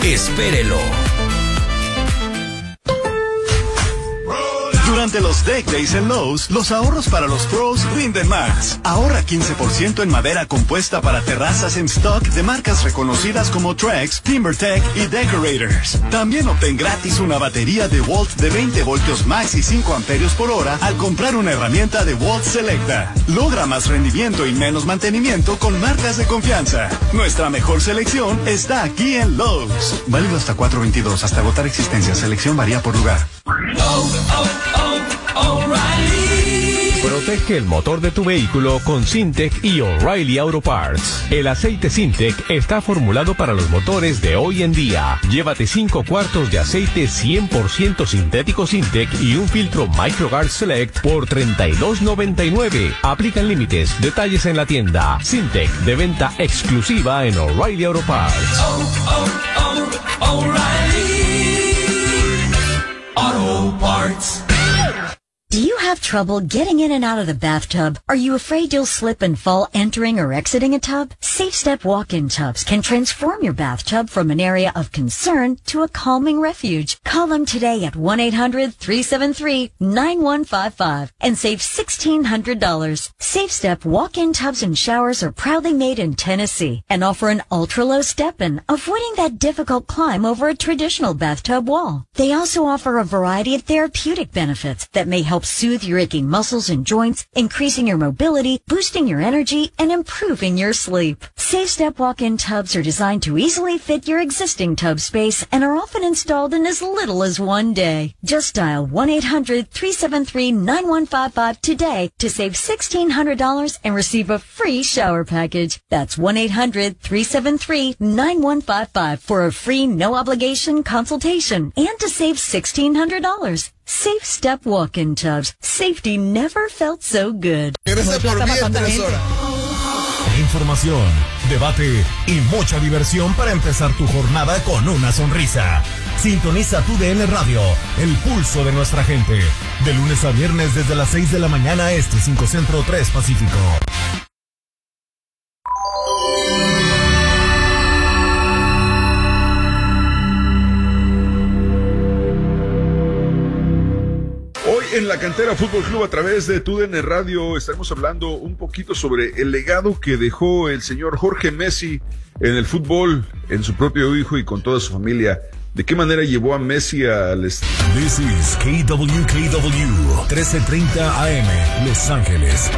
Espérelo. Durante los Deck Days en Lowe's, los ahorros para los pros rinden más. Ahorra 15% en madera compuesta para terrazas en stock de marcas reconocidas como Trex, TimberTech y Decorators. También obtén gratis una batería DeWalt de 20 voltios max y 5 amperios por hora al comprar una herramienta DeWalt Selecta. Logra más rendimiento y menos mantenimiento con marcas de confianza. Nuestra mejor selección está aquí en Lowe's. Válido hasta 4/22, hasta agotar existencia. Selección varía por lugar. Protege el motor de tu vehículo con Syntec y O'Reilly Auto Parts. El aceite Syntec está formulado para los motores de hoy en día. Llévate 5 cuartos de aceite 100% sintético Syntec y un filtro MicroGuard Select por $32.99. Aplican límites. Detalles en la tienda. Syntec, de venta exclusiva en O'Reilly Auto Parts. O'Reilly Auto Parts. Do you have trouble getting in and out of the bathtub? Are you afraid you'll slip and fall entering or exiting a tub? SafeStep walk-in tubs can transform your bathtub from an area of concern to a calming refuge. Call them today at 1-800-373-9155 and save $1,600. SafeStep walk-in tubs and showers are proudly made in Tennessee and offer an ultra-low step-in, avoiding that difficult climb over a traditional bathtub wall. They also offer a variety of therapeutic benefits that may help soothe your aching muscles and joints, increasing your mobility, boosting your energy, and improving your sleep. SafeStep walk-in tubs are designed to easily fit your existing tub space and are often installed in as little as one day. Just dial 1-800-373-9155 today to save $1,600 and receive a free shower package. That's 1-800-373-9155 for a free no-obligation consultation and to save $1,600. SafeStep walk-in tubs. Safety never felt so good. Regresa por mí en 3 horas. Información, debate y mucha diversión para empezar tu jornada con una sonrisa. Sintoniza tu DN Radio, el pulso de nuestra gente. De lunes a viernes desde las 6 de la mañana este, 5 Centro, 3 Pacífico. En la Cantera Fútbol Club a través de TUDN Radio estaremos hablando un poquito sobre el legado que dejó el señor Jorge Messi en el fútbol, en su propio hijo y con toda su familia. ¿De qué manera llevó a Messi al... This is KWKW 1330 AM, Los Ángeles.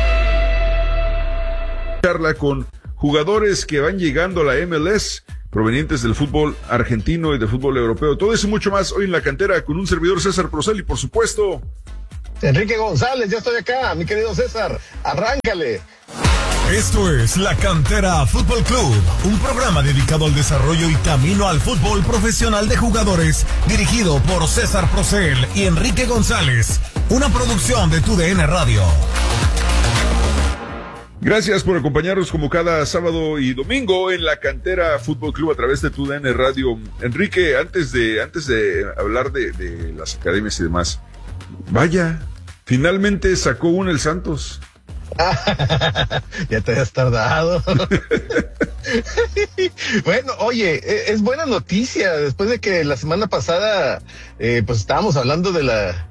Charla con jugadores que van llegando a la MLS, provenientes del fútbol argentino y del fútbol europeo. Todo eso y mucho más hoy en la Cantera con un servidor César Procel y por supuesto Enrique González. Ya estoy acá, mi querido César, arráncale. Esto es La Cantera Fútbol Club, un programa dedicado al desarrollo y camino al fútbol profesional de jugadores, dirigido por César Procel y Enrique González, una producción de TUDN Radio. Gracias por acompañarnos como cada sábado y domingo en la Cantera Fútbol Club a través de TUDN Radio. Enrique, antes de hablar de las academias y demás, vaya, finalmente sacó uno el Santos. Ya te habías tardado. Bueno, oye, es buena noticia después de que la semana pasada pues estábamos hablando de la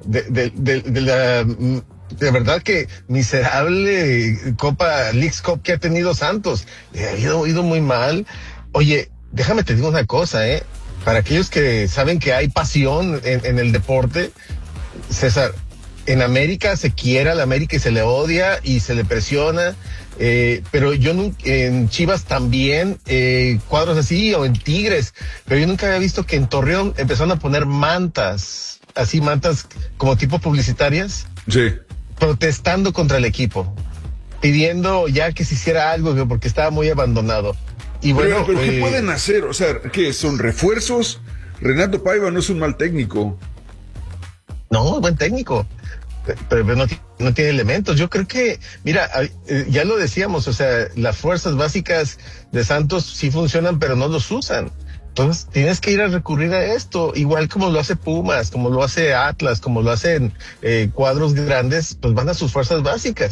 de verdad que miserable Leagues Cup que ha tenido Santos. Ha ido muy mal. Oye, déjame te digo una cosa, para aquellos que saben que hay pasión en el deporte, César, en América se quiere a la América y se le odia y se le presiona, pero yo nunca, en Chivas también, cuadros así, o en Tigres, pero yo nunca había visto que en Torreón empezaron a poner mantas como tipo publicitarias. Sí. Protestando contra el equipo, pidiendo ya que se hiciera algo porque estaba muy abandonado. Y bueno, pero ¿qué pueden hacer? O sea, ¿qué son refuerzos? Renato Paiva no es un mal técnico. No, buen técnico, pero no tiene elementos. Yo creo que, mira, ya lo decíamos, o sea, las fuerzas básicas de Santos sí funcionan, pero no los usan. Entonces tienes que ir a recurrir a esto, igual como lo hace Pumas, como lo hace Atlas, como lo hacen cuadros grandes, pues van a sus fuerzas básicas.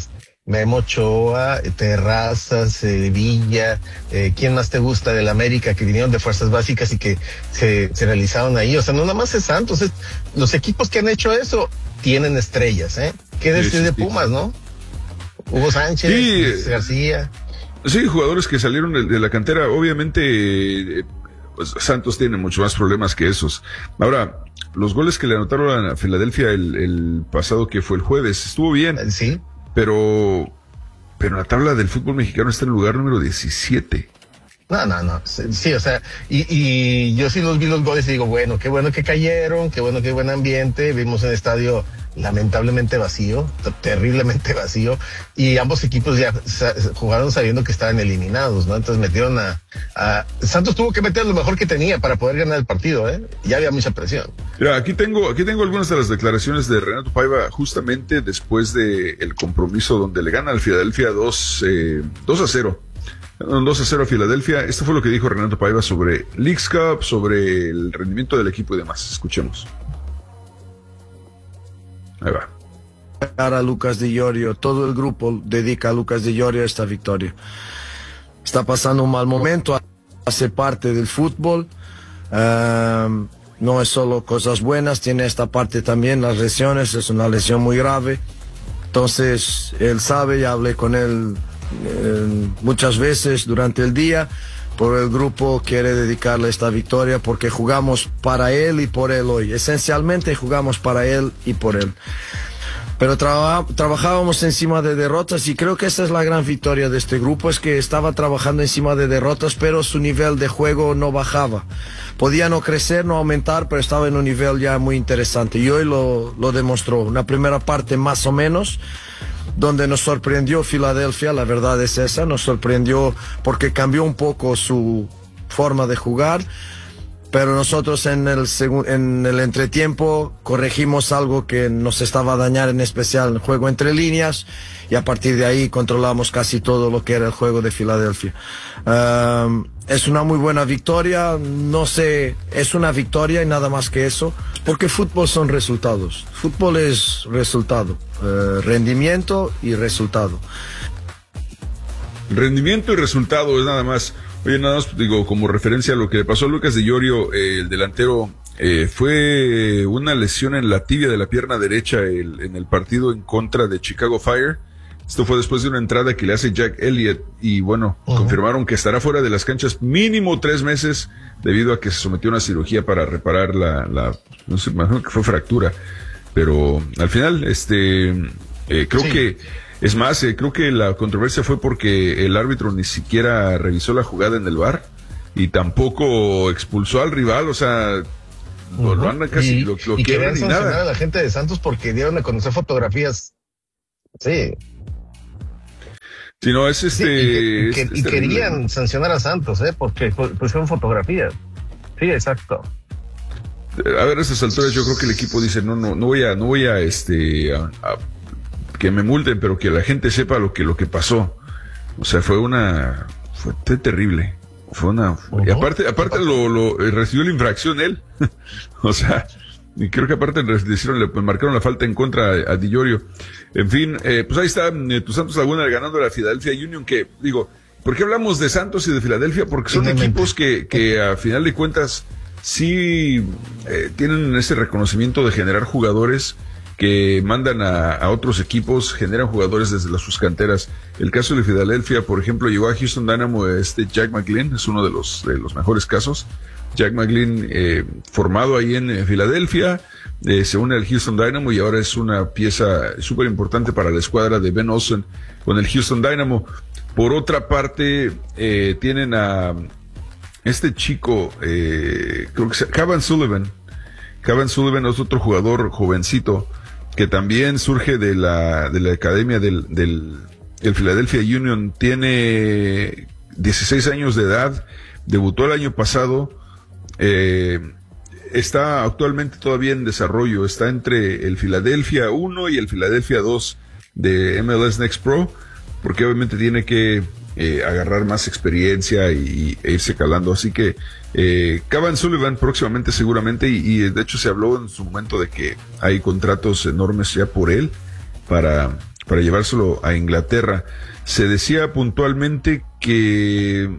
Memo Ochoa, Terrazas, Villa, ¿quién más te gusta del América que vinieron de fuerzas básicas y que se realizaron ahí? O sea, no nada más es Santos, los equipos que han hecho eso tienen estrellas, ¿eh? ¿Qué decir de Pumas, no? Hugo Sánchez, García. Sí, jugadores que salieron de la cantera, obviamente, pues Santos tiene mucho más problemas que esos. Ahora, los goles que le anotaron a Filadelfia el pasado, que fue el jueves, estuvo bien. Sí. Pero en la tabla del fútbol mexicano está en el lugar número 17. No. Sí, o sea, y yo sí vi los goles y digo, bueno que cayeron, qué bueno que buen ambiente. Vimos un estadio lamentablemente vacío, terriblemente vacío, y ambos equipos ya jugaron sabiendo que estaban eliminados, ¿no? Entonces metieron a Santos tuvo que meter lo mejor que tenía para poder ganar el partido, ¿eh? Ya había mucha presión. Mira, aquí tengo algunas de las declaraciones de Renato Paiva justamente después del compromiso donde le gana al Filadelfia 2-0. 2-0 a Filadelfia. Esto fue lo que dijo Renato Paiva sobre Leagues Cup, sobre el rendimiento del equipo y demás. Escuchemos. Ahí va. A Lucas Di Iorio, todo el grupo dedica a Lucas Di Iorio esta victoria. Está pasando un mal momento, hace parte del fútbol, no es solo cosas buenas, tiene esta parte también, las lesiones, es una lesión muy grave. Entonces él sabe, ya hablé con él muchas veces durante el día. Por el grupo quiere dedicarle esta victoria porque jugamos para él y por él hoy. Esencialmente jugamos para él y por él. Pero trabajábamos encima de derrotas y creo que esa es la gran victoria de este grupo, es que estaba trabajando encima de derrotas, pero su nivel de juego no bajaba. Podía no crecer, no aumentar, pero estaba en un nivel ya muy interesante y hoy lo demostró. Una primera parte más o menos, donde nos sorprendió Filadelfia, la verdad es esa, nos sorprendió porque cambió un poco su forma de jugar, pero nosotros en el entretiempo corregimos algo que nos estaba a dañar, en especial el juego entre líneas, y a partir de ahí controlamos casi todo lo que era el juego de Filadelfia. Es una muy buena victoria, no sé, es una victoria y nada más que eso, porque fútbol son resultados, fútbol es resultado, rendimiento y resultado. Rendimiento y resultado es nada más. Oye, nada más digo, como referencia a lo que le pasó a Lucas Di Iorio, el delantero, fue una lesión en la tibia de la pierna derecha en el partido en contra de Chicago Fire. Esto fue después de una entrada que le hace Jack Elliott y bueno, confirmaron que estará fuera de las canchas mínimo 3 meses debido a que se sometió a una cirugía para reparar no sé, imagino que fue fractura, pero al final, creo que, es más, creo que la controversia fue porque el árbitro ni siquiera revisó la jugada en el VAR y tampoco expulsó al rival, o sea, lo andan casi, lo querían y sancionar nada. a la gente de Santos porque dieron a conocer fotografías. Sí. Si no, es y querían sancionar a Santos, porque pusieron fotografías. Sí, exacto. A ver, a estas alturas yo creo que el equipo dice, no voy a que me multen, pero que la gente sepa lo que pasó. O sea, fue terrible. Y aparte recibió la infracción él. O sea, y creo que aparte le marcaron la falta en contra a Di Iorio. En fin, pues ahí está tu Santos Laguna ganando a la Philadelphia Union, que digo, ¿por qué hablamos de Santos y de Filadelfia? Porque son equipos que a final de cuentas sí tienen ese reconocimiento de generar jugadores que mandan a otros equipos, generan jugadores desde sus canteras. El caso de Filadelfia, por ejemplo, llegó a Houston Dynamo Jack McGlynn, es uno de los mejores casos. Jack McGlynn, formado ahí en Filadelfia, se une al Houston Dynamo y ahora es una pieza súper importante para la escuadra de Ben Olsen con el Houston Dynamo. Por otra parte, tienen a este chico, creo que Cavan Sullivan. Cavan Sullivan es otro jugador jovencito que también surge de la academia del Philadelphia Union. Tiene 16 años de edad, debutó el año pasado, está actualmente todavía en desarrollo, está entre el Philadelphia 1 y el Philadelphia 2 de MLS Next Pro, porque obviamente tiene que agarrar más experiencia e irse calando, así que Cavan Sullivan próximamente seguramente, y de hecho se habló en su momento de que hay contratos enormes ya por él para para llevárselo a Inglaterra. Se decía puntualmente que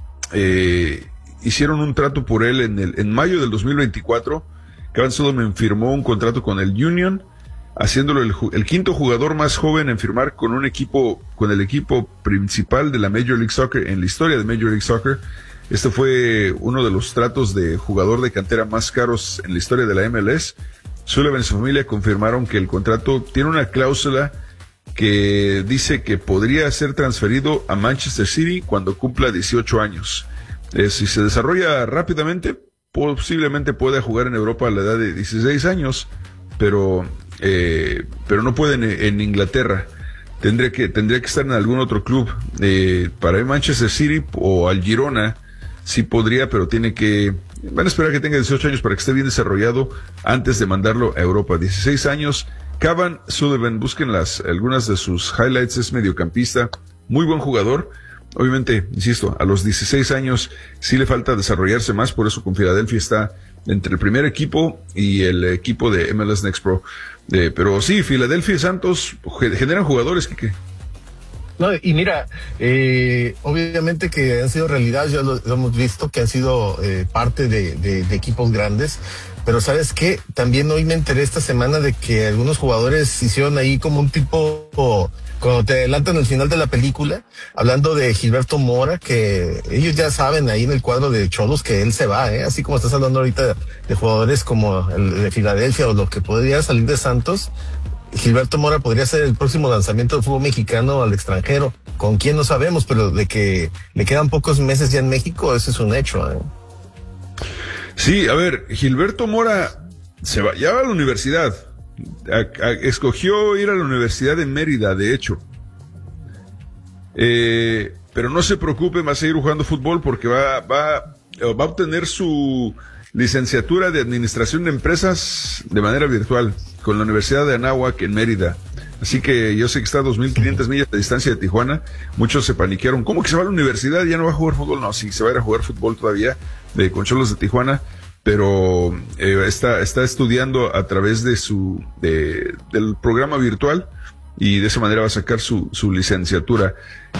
hicieron un trato por él en mayo del 2024. Kevin Sullivan firmó un contrato con el Union, haciéndolo el quinto jugador más joven en firmar con el equipo principal de la Major League Soccer en la historia de Major League Soccer. Este fue uno de los tratos de jugador de cantera más caros en la historia de la MLS. Sullivan y su familia confirmaron que el contrato tiene una cláusula que dice que podría ser transferido a Manchester City cuando cumpla 18 años. Si se desarrolla rápidamente, posiblemente pueda jugar en Europa a la edad de 16 años, pero no puede en Inglaterra. Tendría que estar en algún otro club. Para Manchester City o al Girona sí podría, pero van a esperar que tenga 18 años para que esté bien desarrollado antes de mandarlo a Europa. 16 años. Kevin Sullivan, busquen algunas de sus highlights, es mediocampista, muy buen jugador. Obviamente, insisto, a los 16 años sí le falta desarrollarse más, por eso con Filadelfia está entre el primer equipo y el equipo de MLS Next Pro. Pero sí, Filadelfia y Santos generan jugadores, Quique. No, y mira, obviamente que han sido realidad, ya lo hemos visto, que han sido parte de equipos grandes, pero ¿sabes qué? También hoy me enteré esta semana de que algunos jugadores hicieron ahí como un tipo, cuando te adelantan el final de la película, hablando de Gilberto Mora, que ellos ya saben ahí en el cuadro de Cholos que él se va, así como estás hablando ahorita de jugadores como el de Filadelfia o lo que podría salir de Santos. Gilberto Mora podría ser el próximo lanzamiento del fútbol mexicano al extranjero. ¿Con quién? No sabemos, pero de que le quedan pocos meses ya en México, eso es un hecho. Sí, a ver, Gilberto Mora ya va a la universidad. Escogió ir a la Universidad de Mérida, de hecho. Pero no se preocupe, va a seguir jugando fútbol porque va a obtener su licenciatura de Administración de Empresas de manera virtual con la Universidad de Anáhuac en Mérida. Así que yo sé que está a 2.500 millas de distancia de Tijuana. Muchos se paniquearon. ¿Cómo que se va a la universidad? ¿Ya no va a jugar fútbol? No, sí, se va a ir a jugar fútbol todavía con Cholos de Tijuana. Pero está estudiando a través de del programa virtual y de esa manera va a sacar su licenciatura.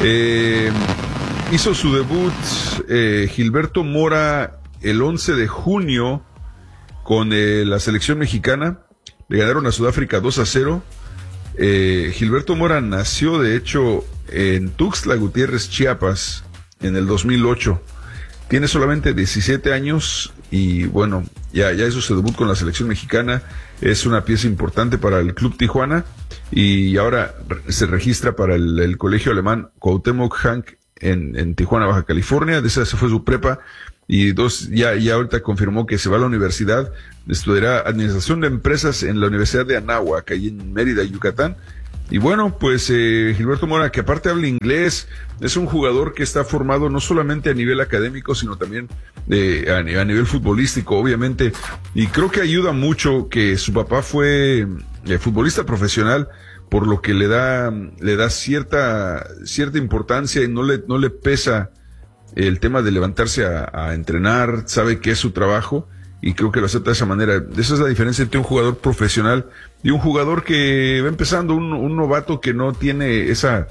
Hizo su debut Gilberto Mora el 11 de junio con la selección mexicana. Le ganaron a Sudáfrica 2-0. Gilberto Mora nació, de hecho, en Tuxtla Gutiérrez, Chiapas, en el 2008. Tiene solamente 17 años y bueno, ya hizo su debut con la selección mexicana. Es una pieza importante para el Club Tijuana y ahora se registra para el colegio alemán Cuauhtémoc Hank en Tijuana, Baja California. De esa se fue su prepa y ya ahorita confirmó que se va a la universidad. Estudiará Administración de Empresas en la Universidad de Anáhuac, ahí en Mérida, Yucatán. Y bueno, pues Gilberto Mora, que aparte habla inglés, es un jugador que está formado no solamente a nivel académico, sino también a nivel futbolístico, obviamente. Y creo que ayuda mucho que su papá fue futbolista profesional, por lo que le da cierta importancia y no le pesa el tema de levantarse a entrenar, sabe que es su trabajo. Y creo que lo acepta de esa manera. Esa es la diferencia entre un jugador profesional y un jugador que va empezando, un novato que no tiene esa,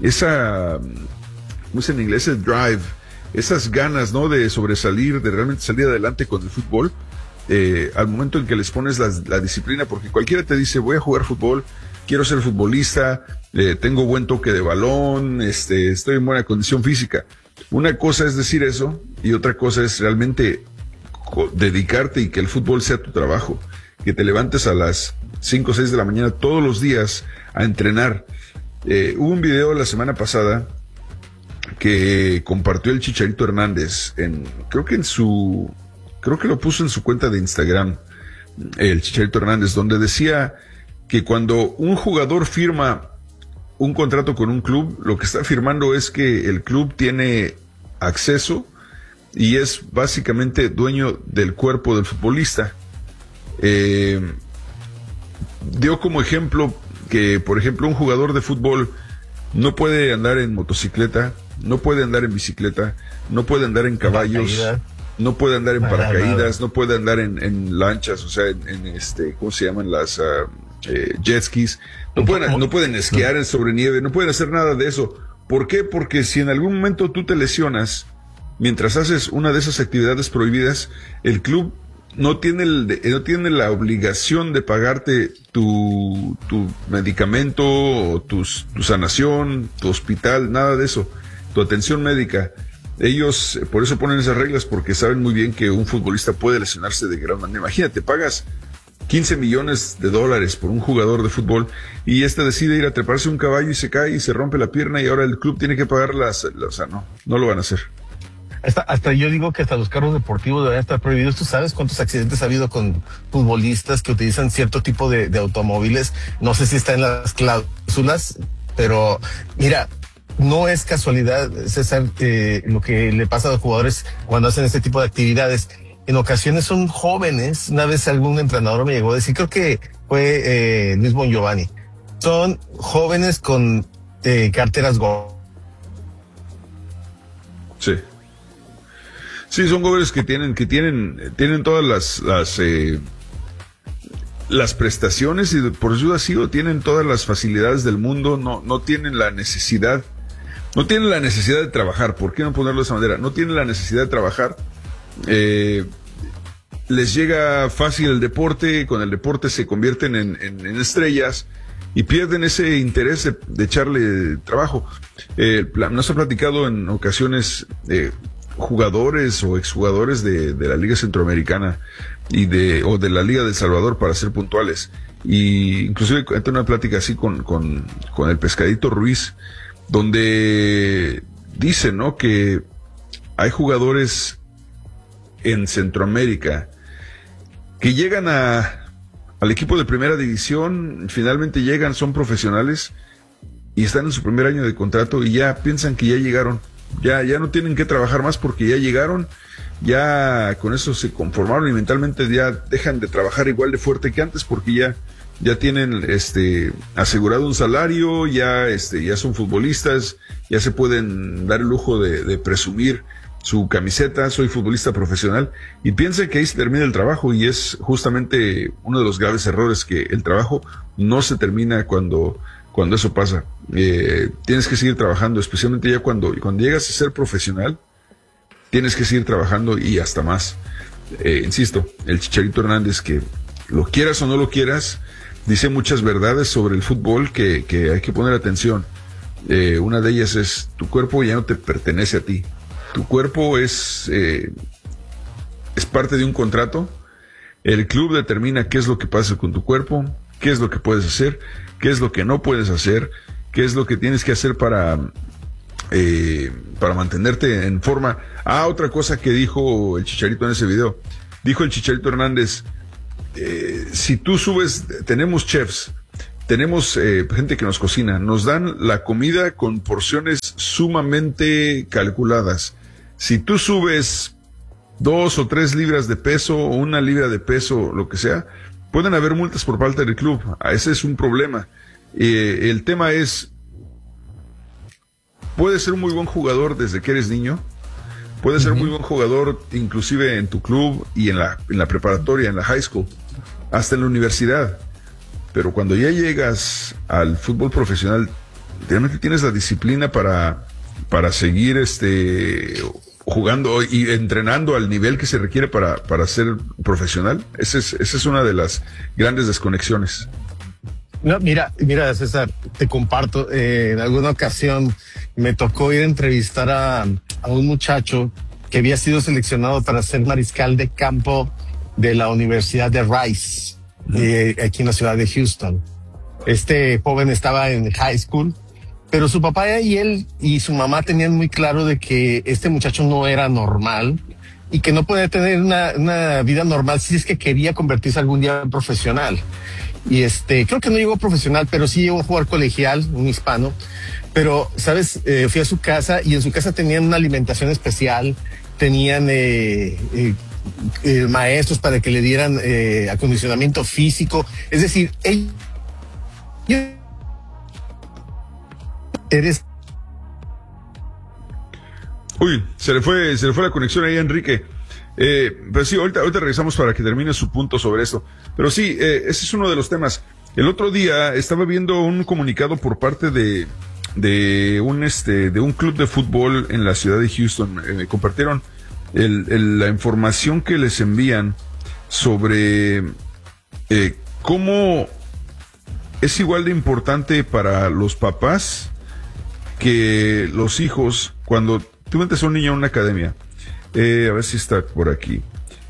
¿cómo es en inglés? Ese drive, esas ganas, ¿no? De sobresalir, de realmente salir adelante con el fútbol. Al momento en que les pones la disciplina, porque cualquiera te dice, voy a jugar fútbol, quiero ser futbolista, tengo buen toque de balón, estoy en buena condición física. Una cosa es decir eso y otra cosa es realmente dedicarte y que el fútbol sea tu trabajo, que te levantes a las 5 o 6 de la mañana todos los días a entrenar. Hubo un video la semana pasada que compartió el Chicharito Hernández creo que lo puso en su cuenta de Instagram, el Chicharito Hernández, donde decía que cuando un jugador firma un contrato con un club, lo que está firmando es que el club tiene acceso y es básicamente dueño del cuerpo del futbolista. Dio como ejemplo que, por ejemplo, un jugador de fútbol no puede andar en motocicleta, no puede andar en bicicleta, no puede andar en caballos, no puede andar en paracaídas, no puede andar en lanchas, o sea, ¿cómo se llaman las jet skis, no pueden esquiar sobre nieve, no pueden hacer nada de eso. ¿Por qué? Porque si en algún momento tú te lesionas mientras haces una de esas actividades prohibidas, el club no tiene la obligación de pagarte tu medicamento, o tu sanación, tu hospital, nada de eso, tu atención médica. Ellos por eso ponen esas reglas, porque saben muy bien que un futbolista puede lesionarse de gran manera. Imagínate, pagas $15 millones por un jugador de fútbol y decide ir a treparse un caballo y se cae y se rompe la pierna y ahora el club tiene que pagar o sea, no lo van a hacer. Hasta yo digo que hasta los carros deportivos deberían estar prohibidos. ¿Tú sabes cuántos accidentes ha habido con futbolistas que utilizan cierto tipo de automóviles? No sé si está en las cláusulas, pero mira, no es casualidad, César, lo que le pasa a los jugadores cuando hacen este tipo de actividades. En ocasiones son jóvenes. Una vez algún entrenador me llegó a decir, creo que fue Luis Bongiovanni, son jóvenes con carteras Go. Sí. Sí, son jóvenes que tienen todas las prestaciones y por eso así tienen todas las facilidades del mundo, no tienen la necesidad de trabajar. ¿Por qué no ponerlo de esa manera? No tienen la necesidad de trabajar. Les llega fácil el deporte, con el deporte se convierten en estrellas y pierden ese interés de echarle trabajo. Nos ha platicado en ocasiones jugadores o exjugadores de la Liga Centroamericana o de la Liga de El Salvador, para ser puntuales, y inclusive entré en una plática así con el Pescadito Ruiz, donde dice, ¿no?, que hay jugadores en Centroamérica que llegan al equipo de primera división, finalmente llegan, son profesionales y están en su primer año de contrato y ya piensan que ya llegaron, ya no tienen que trabajar más porque ya llegaron, ya con eso se conformaron y mentalmente ya dejan de trabajar igual de fuerte que antes porque ya tienen asegurado un salario, ya son futbolistas, ya se pueden dar el lujo de presumir su camiseta, soy futbolista profesional, y piensan que ahí se termina el trabajo, y es justamente uno de los graves errores, que el trabajo no se termina cuando eso pasa. Tienes que seguir trabajando, especialmente ya cuando llegas a ser profesional, tienes que seguir trabajando y hasta más. Insisto, el Chicharito Hernández, que lo quieras o no lo quieras, dice muchas verdades sobre el fútbol que hay que poner atención. Una de ellas es: tu cuerpo ya no te pertenece a ti. Tu cuerpo es parte de un contrato. El club determina qué es lo que pasa con tu cuerpo, qué es lo que puedes hacer, qué es lo que no puedes hacer, qué es lo que tienes que hacer para mantenerte en forma. Otra cosa que dijo el Chicharito en ese video. Dijo el Chicharito Hernández, si tú subes, tenemos chefs, tenemos gente que nos cocina, nos dan la comida con porciones sumamente calculadas. Si tú subes 2 o 3 libras de peso o 1 libra de peso, lo que sea, pueden haber multas por parte del club. Ese es un problema. El tema es, puedes ser un muy buen jugador desde que eres niño, puedes ser muy buen jugador inclusive en tu club y en la preparatoria, en la high school, hasta en la universidad. Pero cuando ya llegas al fútbol profesional, realmente tienes la disciplina para seguir jugando y entrenando al nivel que se requiere para ser profesional. Esa es una de las grandes desconexiones. No, mira, César, te comparto, en alguna ocasión me tocó ir a entrevistar a un muchacho que había sido seleccionado para ser mariscal de campo de la Universidad de Rice, aquí en la ciudad de Houston. Este joven estaba en high school, pero su papá y él y su mamá tenían muy claro de que este muchacho no era normal y que no podía tener una vida normal si es que quería convertirse algún día en profesional. Y creo que no llegó profesional, pero sí llegó a jugar colegial, un hispano. Pero, ¿sabes? Fui a su casa y en su casa tenían una alimentación especial, tenían maestros para que le dieran acondicionamiento físico. Es decir, Uy, se le fue la conexión ahí a Enrique. Pero sí, ahorita regresamos para que termine su punto sobre esto. Pero sí, ese es uno de los temas. El otro día estaba viendo un comunicado por parte de un club de fútbol en la ciudad de Houston. Me compartieron la información que les envían sobre cómo es igual de importante para los papás que los hijos cuando tú metes a un niño a una academia. A ver si está por aquí.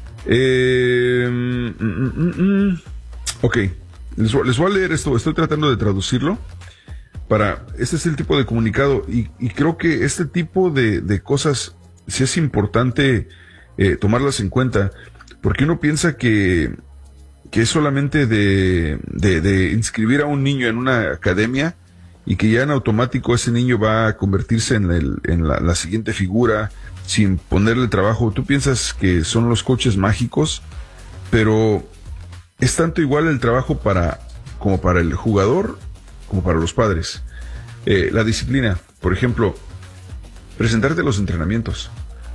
Ok, les voy a leer esto. Estoy tratando de traducirlo. Este es el tipo de comunicado y creo que este tipo de cosas sí es importante tomarlas en cuenta, porque uno piensa que es solamente de inscribir a un niño en una academia y que ya en automático ese niño va a convertirse en la siguiente figura sin ponerle trabajo. Tú piensas que son los coaches mágicos, pero es tanto igual el trabajo como para el jugador como para los padres. La disciplina, por ejemplo, presentarte a los entrenamientos.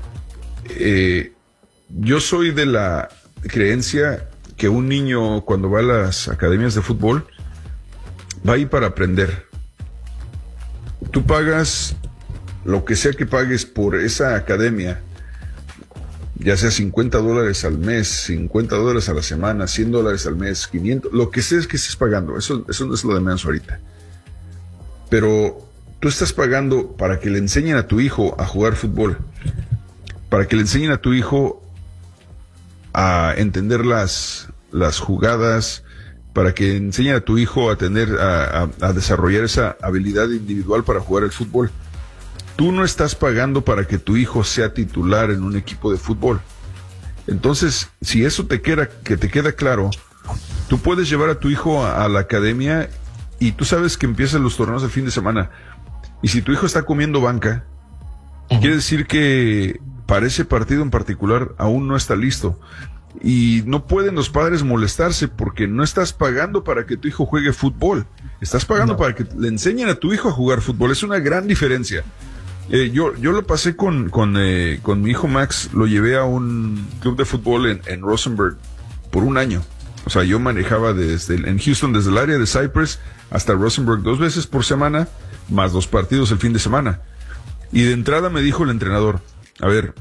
Yo soy de la creencia que un niño cuando va a las academias de fútbol va ahí para aprender. Tú pagas lo que sea que pagues por esa academia, ya sea $50 al mes, $50 a la semana, $100 al mes, 500, lo que sea que estés pagando, eso no es lo de menos ahorita. Pero tú estás pagando para que le enseñen a tu hijo a jugar fútbol, para que le enseñen a tu hijo a entender las jugadas, para que enseñen a tu hijo a desarrollar esa habilidad individual para jugar el fútbol. Tú no estás pagando para que tu hijo sea titular en un equipo de fútbol. Entonces, si eso te queda claro, tú puedes llevar a tu hijo a la academia y tú sabes que empiezan los torneos el fin de semana. Y si tu hijo está comiendo banca, quiere decir que para ese partido en particular aún no está listo. Y no pueden los padres molestarse porque no estás pagando para que tu hijo juegue fútbol. Estás pagando para que le enseñen a tu hijo a jugar fútbol. Es una gran diferencia. Yo lo pasé con mi hijo Max, lo llevé a un club de fútbol en Rosenberg por un año. O sea, yo manejaba en Houston, desde el área de Cypress hasta Rosenberg 2 veces por semana, más 2 partidos el fin de semana. Y de entrada me dijo el entrenador, a ver,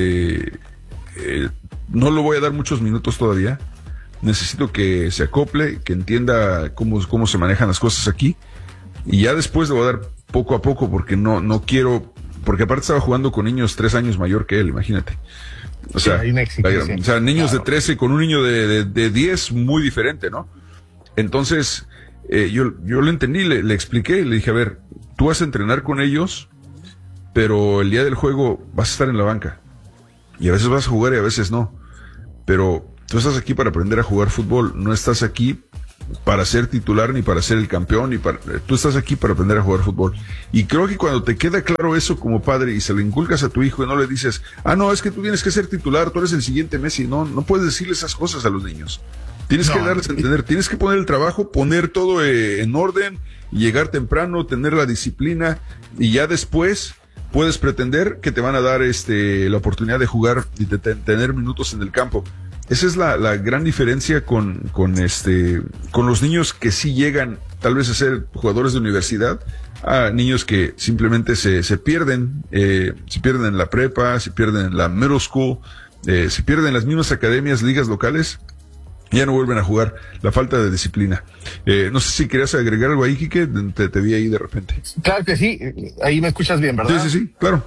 no lo voy a dar muchos minutos todavía, necesito que se acople, que entienda cómo se manejan las cosas aquí, y ya después le voy a dar poco a poco, porque no quiero, porque aparte estaba jugando con niños 3 años mayor que él, imagínate. O sea, hay una exigencia. O sea, niños de 13 con un niño de 10, muy diferente, ¿no? Entonces, yo lo entendí, le expliqué, le dije, a ver, tú vas a entrenar con ellos, pero el día del juego vas a estar en la banca. Y a veces vas a jugar y a veces no. Pero tú estás aquí para aprender a jugar fútbol, no estás aquí para ser titular ni para ser el campeón, tú estás aquí para aprender a jugar fútbol. Y creo que cuando te queda claro eso como padre y se lo inculcas a tu hijo y no le dices, no, es que tú tienes que ser titular, tú eres el siguiente Messi, no puedes decirle esas cosas a los niños. Tienes que darles a entender, tienes que poner el trabajo, poner todo en orden, llegar temprano, tener la disciplina, y ya después puedes pretender que te van a dar la oportunidad de jugar y de tener minutos en el campo. Esa es la gran diferencia con los niños que sí llegan tal vez a ser jugadores de universidad, a niños que simplemente se pierden en la prepa, se pierden en la middle school, se pierden en las mismas academias, ligas locales, ya no vuelven a jugar. La falta de disciplina. No sé si querías agregar algo ahí, Quique, te vi ahí de repente. Claro que sí, ahí me escuchas bien, ¿verdad? Sí, claro.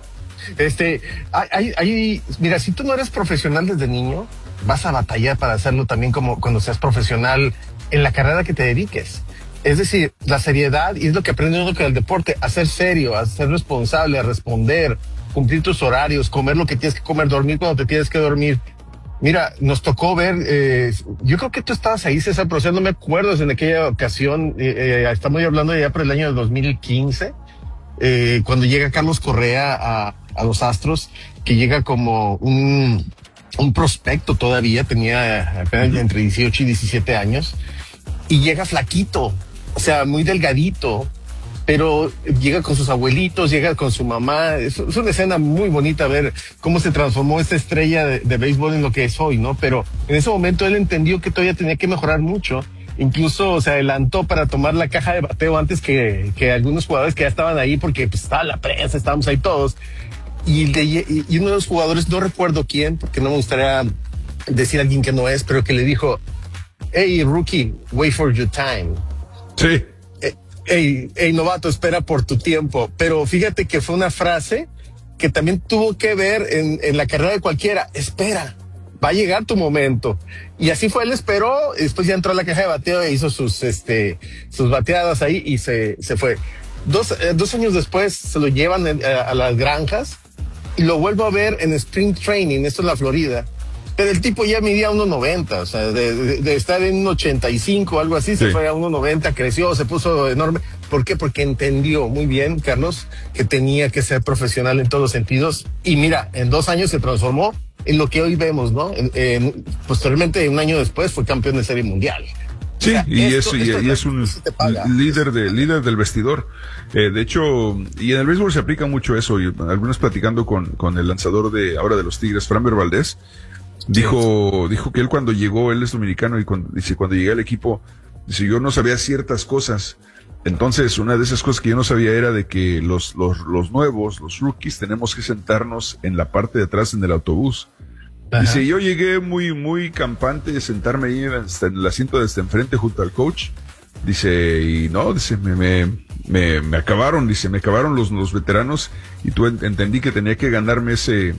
Mira, si tú no eres profesional desde niño, vas a batallar para hacerlo también como cuando seas profesional en la carrera que te dediques. Es decir, la seriedad, y es lo que aprende uno con el deporte, a ser serio, a ser responsable, a responder, cumplir tus horarios, comer lo que tienes que comer, dormir cuando te tienes que dormir. Mira, nos tocó ver, yo creo que tú estabas ahí, César, pero no me acuerdo en aquella ocasión, estamos hablando ya por el año de 2015, cuando llega Carlos Correa a los Astros, que llega como un prospecto todavía, tenía apenas entre 18 y 17 años, y llega flaquito, o sea, muy delgadito, pero llega con sus abuelitos, llega con su mamá. Es una escena muy bonita ver cómo se transformó esta estrella de béisbol en lo que es hoy, ¿no? Pero en ese momento él entendió que todavía tenía que mejorar mucho incluso se adelantó para tomar la caja de bateo antes que algunos jugadores que ya estaban ahí, porque pues estaba la prensa, estábamos ahí todos. Y uno de los jugadores, no recuerdo quién, porque no me gustaría decir a alguien que no es, pero que le dijo, hey, rookie, wait for your time. Sí. Hey, novato, espera por tu tiempo. Pero fíjate que fue una frase que también tuvo que ver en la carrera de cualquiera. Espera, va a llegar tu momento. Y así fue, él esperó, y después ya entró a la caja de bateo e hizo sus bateadas ahí y se fue. 2 años después se lo llevan a las granjas y lo vuelvo a ver en Spring Training, esto es la Florida. Pero el tipo ya medía 1.90, o sea, de estar en 1.85, algo así, se fue a 1.90, creció, se puso enorme. ¿Por qué? Porque entendió muy bien, Carlos, que tenía que ser profesional en todos los sentidos. Y mira, en 2 años se transformó en lo que hoy vemos, ¿no? Posteriormente, 1 año después, fue campeón de Serie Mundial. Sí, o sea, y es un líder del vestidor. De hecho, y en el béisbol se aplica mucho eso, y algunos platicando con el lanzador de los Tigres, Framber Valdez, dijo que él cuando llegó, él es dominicano, y cuando llegué al equipo, dice, yo no sabía ciertas cosas. Entonces, una de esas cosas que yo no sabía era de que los nuevos, los rookies, tenemos que sentarnos en la parte de atrás en el autobús. Ajá. Dice, yo llegué muy campante de sentarme ahí en el asiento de enfrente junto al coach. Dice, y no, dice, me acabaron los veteranos, y entendí que tenía que ganarme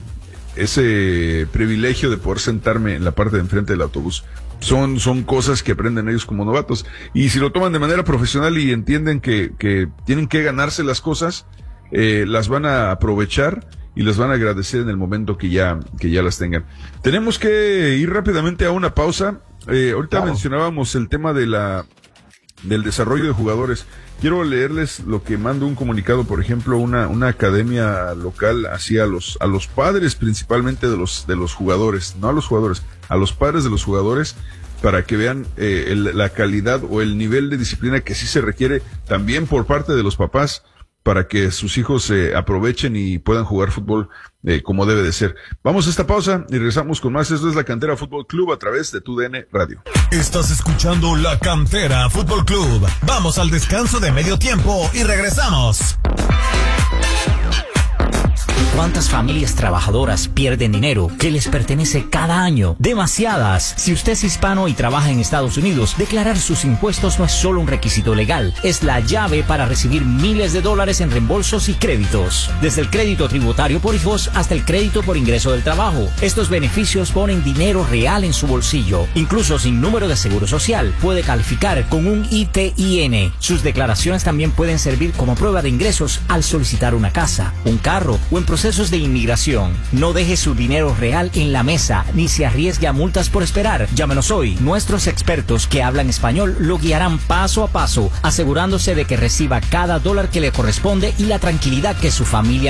ese privilegio de poder sentarme en la parte de enfrente del autobús. Son cosas que aprenden ellos como novatos, y si lo toman de manera profesional y entienden que tienen que ganarse las cosas, las van a aprovechar y las van a agradecer en el momento que ya las tengan. Tenemos que ir rápidamente a una pausa. Ahorita mencionábamos el tema del desarrollo de jugadores. Quiero leerles lo que manda un comunicado, por ejemplo, una academia local hacia a los padres principalmente de los jugadores, no a los jugadores, a los padres de los jugadores, para que vean la calidad o el nivel de disciplina que sí se requiere también por parte de los papás, para que sus hijos aprovechen y puedan jugar fútbol como debe de ser. Vamos a esta pausa y regresamos con más. Esto es La Cantera Fútbol Club a través de TUDN Radio. Estás escuchando La Cantera Fútbol Club. Vamos al descanso de medio tiempo y regresamos. ¿Cuántas familias trabajadoras pierden dinero que les pertenece cada año? Demasiadas. Si usted es hispano y trabaja en Estados Unidos, declarar sus impuestos no es solo un requisito legal, es la llave para recibir miles de dólares en reembolsos y créditos. Desde el crédito tributario por hijos hasta el crédito por ingreso del trabajo. Estos beneficios ponen dinero real en su bolsillo. Incluso sin número de seguro social, puede calificar con un ITIN. Sus declaraciones también pueden servir como prueba de ingresos al solicitar una casa, un carro o en procesos de inmigración. No deje su dinero real en la mesa ni se arriesgue a multas por esperar. Llámenos hoy. Nuestros expertos que hablan español lo guiarán paso a paso, asegurándose de que reciba cada dólar que le corresponde y la tranquilidad que su familia